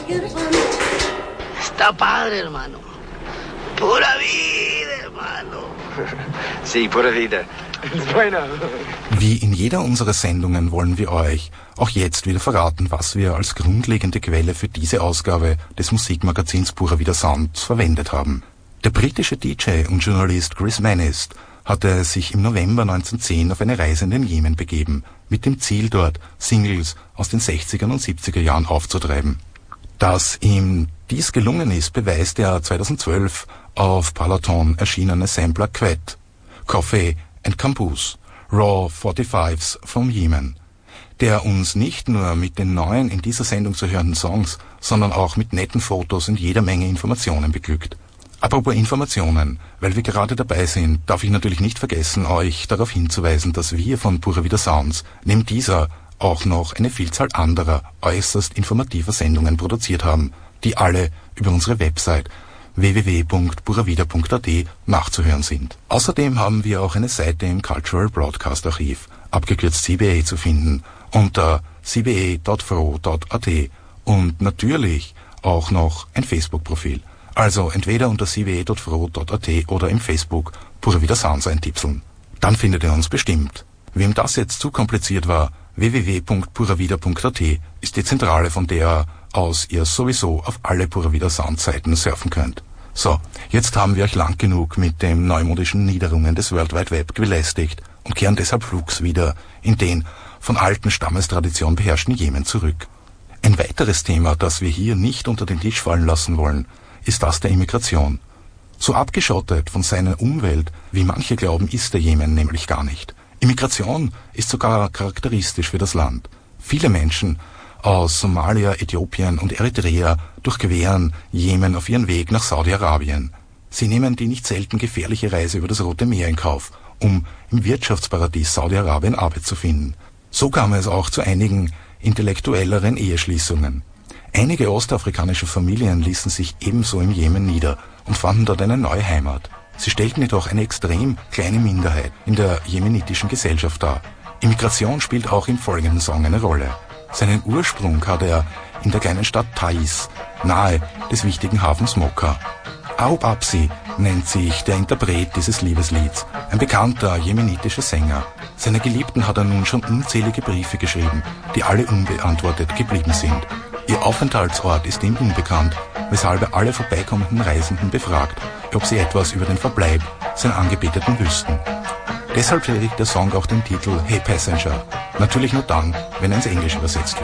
Está padre, hermano. Pura vida, hermano. Sí, pura vida. Wie in jeder unserer Sendungen wollen wir euch auch jetzt wieder verraten, was wir als grundlegende Quelle für diese Ausgabe des Musikmagazins Pura Vida Sound verwendet haben. Der britische DJ und Journalist Chris Manist hatte sich im November 1910 auf eine Reise in den Jemen begeben, mit dem Ziel dort Singles aus den 60er und 70er Jahren aufzutreiben. Dass ihm dies gelungen ist, beweist der 2012 auf Parloton erschienene Sampler Quet, Coffee and Caboose, Raw 45s from Yemen, der uns nicht nur mit den neuen in dieser Sendung zu hörenden Songs, sondern auch mit netten Fotos und jeder Menge Informationen beglückt. Apropos Informationen, weil wir gerade dabei sind, darf ich natürlich nicht vergessen, euch darauf hinzuweisen, dass wir von Pura Vida Sounds neben dieser auch noch eine Vielzahl anderer äußerst informativer Sendungen produziert haben, die alle über unsere Website www.puravida.at nachzuhören sind. Außerdem haben wir auch eine Seite im Cultural Broadcast Archiv, abgekürzt CBA, zu finden, unter cba.fro.at und natürlich auch noch ein Facebook-Profil. Also entweder unter cba.fro.at oder im Facebook Pura Vida Sounds eintipseln. Dann findet ihr uns bestimmt. Wem das jetzt zu kompliziert war, www.puravida.at ist die Zentrale, von der aus ihr sowieso auf alle Pura Vida Sound Seiten surfen könnt. So, jetzt haben wir euch lang genug mit den neumodischen Niederungen des World Wide Web belästigt und kehren deshalb flugs wieder in den von alten Stammestraditionen beherrschten Jemen zurück. Ein weiteres Thema, das wir hier nicht unter den Tisch fallen lassen wollen, ist das der Immigration. So abgeschottet von seiner Umwelt, wie manche glauben, ist der Jemen nämlich gar nicht. Immigration ist sogar charakteristisch für das Land. Viele Menschen aus Somalia, Äthiopien und Eritrea durchqueren Jemen auf ihren Weg nach Saudi-Arabien. Sie nehmen die nicht selten gefährliche Reise über das Rote Meer in Kauf, um im Wirtschaftsparadies Saudi-Arabien Arbeit zu finden. So kam es auch zu einigen intellektuelleren Eheschließungen. Einige ostafrikanische Familien ließen sich ebenso im Jemen nieder und fanden dort eine neue Heimat. Sie stellten jedoch eine extrem kleine Minderheit in der jemenitischen Gesellschaft dar. Immigration spielt auch im folgenden Song eine Rolle. Seinen Ursprung hat er in der kleinen Stadt Taiz, nahe des wichtigen Hafens Mokka. Aub Absi nennt sich der Interpret dieses Liebeslieds, ein bekannter jemenitischer Sänger. Seiner Geliebten hat er nun schon unzählige Briefe geschrieben, die alle unbeantwortet geblieben sind. Ihr Aufenthaltsort ist ihm unbekannt, weshalb er alle vorbeikommenden Reisenden befragt, ob sie etwas über den Verbleib seiner Angebeteten wüssten. Deshalb trägt der Song auch den Titel Hey Passenger, natürlich nur dann, wenn er ins Englische übersetzt wird.